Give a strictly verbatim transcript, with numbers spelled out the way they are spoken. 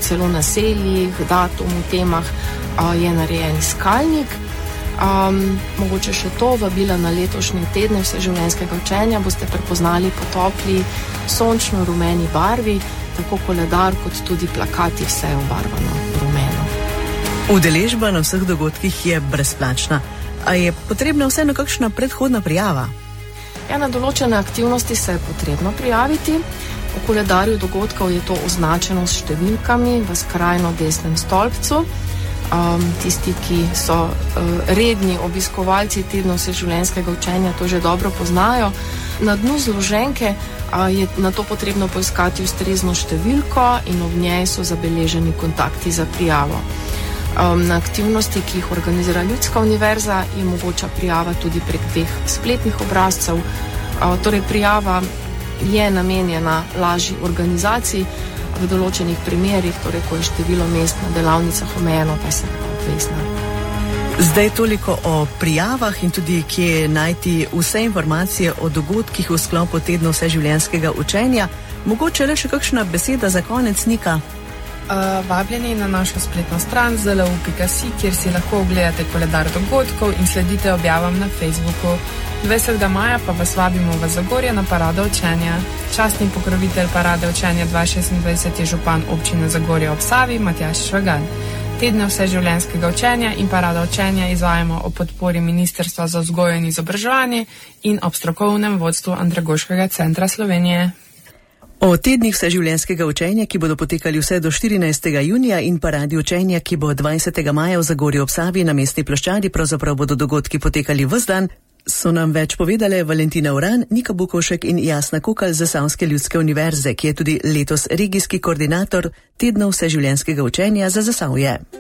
celo naseljih, datumov, temah je narejen iskalnik. Um, mogoče še to, vabila na letošnje tedne vseživljenjskega učenja boste prepoznali po topli, sončno rumeni barvi, tako koledar kot tudi plakati vse obarvano rumeno. Udeležba na vseh dogodkih je brezplačna. A je potrebna vseeno kakšna predhodna prijava? Ja, na določene aktivnosti se je potrebno prijaviti. V koledarju dogodkov je to označeno s številkami v skrajno desnem stolpcu. Um, tisti, ki so uh, redni obiskovalci tedna vseživljenjskega učenja, to že dobro poznajo. Na dnu zloženke uh, je na to potrebno poiskati ustrezno številko in ob njej so zabeleženi kontakti za prijavo. Um, na aktivnosti, ki jih organizira Ljudska univerza, je mogoča prijava tudi prek dveh spletnih obrazcev. Uh, torej, prijava je namenjena lažji organizaciji. V določenih primerih, torej ko je število mest na delavnicah omejeno, pa se obvezna. Zdaj toliko o prijavah in tudi kje najti vse informacije o dogodkih v sklopu tedna vseživljenjskega učenja. Mogoče le še kakšna beseda za konec, Nika? Uh, vabljeni na našo spletno stran z l u pika si, kjer si lahko ogledate koledar dogodkov in sledite objavam na Facebooku. dvajsetega maja pa vas vabimo v Zagorje na parado učenja. Častni pokrovitelj parade učenja dva tisoč šestindvajset je župan občine Zagorje ob Savi, Matjaž Švagan. Tedne vseživljenjskega učenja in parada učenja izvajamo ob podpori Ministrstva za vzgojo in izobraževanje in ob strokovnem vodstvu Andragoškega centra Slovenije. O tednih vseživljenjskega učenja, ki bodo potekali vse do štirinajstega junija in paradi učenja, ki bo dvajsetega maja v Zagorju ob Savi na mestni ploščadi, pravzaprav bodo dogodki potekali ves dan, so nam več povedale Valentina Uran, Nika Bukovšek in Jasna Kukal z Zasavske ljudske univerze, ki je tudi letos regijski koordinator tedna vseživljenjskega učenja za Zasavje.